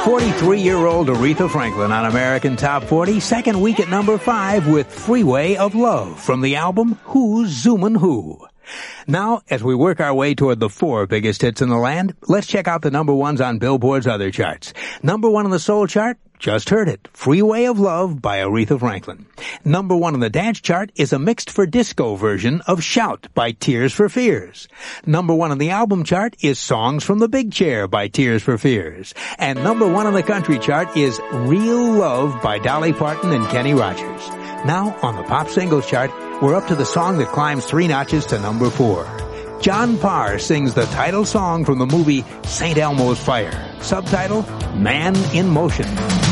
43-year-old Aretha Franklin on American Top 40, second week at number 5 with Freeway of Love from the album Who's Zoomin' Who. Now, as we work our way toward the 4 biggest hits in the land, let's check out the number ones on Billboard's other charts. Number 1 on the soul chart, just heard it, Freeway of Love by Aretha Franklin. Number 1 on the dance chart is a mixed for disco version of Shout by Tears for Fears. Number 1 on the album chart is Songs from the Big Chair by Tears for Fears. And number 1 on the country chart is Real Love by Dolly Parton and Kenny Rogers. Now, on the pop singles chart, we're up to the song that climbs 3 notches to number 4. John Parr sings the title song from the movie St. Elmo's Fire. Subtitle, Man in Motion.